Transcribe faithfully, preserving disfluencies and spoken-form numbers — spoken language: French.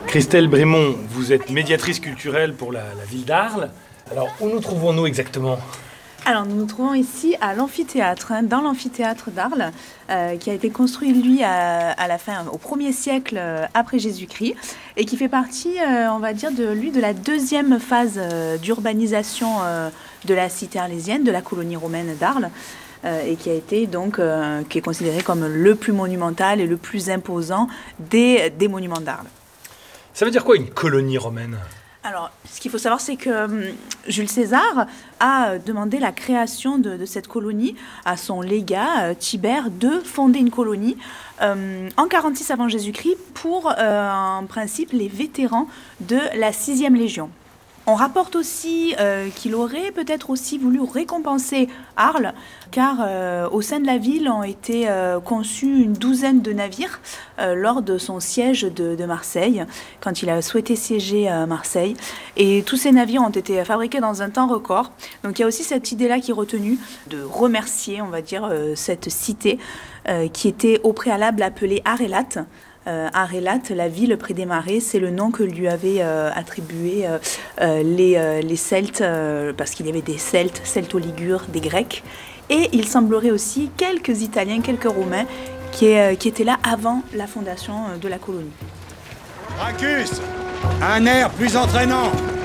Christelle Brémond, vous êtes médiatrice culturelle pour la, la ville d'Arles. Alors, où nous trouvons-nous exactement ? Alors, nous nous trouvons ici à l'amphithéâtre, hein, dans l'amphithéâtre d'Arles, euh, qui a été construit, lui, à, à la fin, au premier siècle euh, après Jésus-Christ, et qui fait partie, euh, on va dire, de lui, de la deuxième phase euh, d'urbanisation euh, de la cité arlésienne, de la colonie romaine d'Arles, euh, et qui a été donc, euh, qui est considéré comme le plus monumental et le plus imposant des, des monuments d'Arles. Ça veut dire quoi une colonie romaine ? Alors, ce qu'il faut savoir, c'est que hum, Jules César a demandé la création de, de cette colonie à son légat, euh, Tibère, de fonder une colonie euh, en quarante-six avant Jésus-Christ pour, euh, en principe, les vétérans de la sixième Légion. On rapporte aussi euh, qu'il aurait peut-être aussi voulu récompenser Arles, car euh, au sein de la ville ont été euh, conçus une douzaine de navires euh, lors de son siège de, de Marseille, quand il a souhaité siéger à Marseille. Et tous ces navires ont été fabriqués dans un temps record. Donc il y a aussi cette idée-là qui est retenue, de remercier, on va dire, euh, cette cité euh, qui était au préalable appelée Arélate. Euh, Arélate, la ville près des marais, c'est le nom que lui avaient euh, attribué euh, euh, les, euh, les Celtes, euh, parce qu'il y avait des Celtes, Celto-Ligures, des Grecs, et il semblerait aussi quelques Italiens, quelques Romains, qui, euh, qui étaient là avant la fondation euh, de la colonie. Gracchus, un air plus entraînant.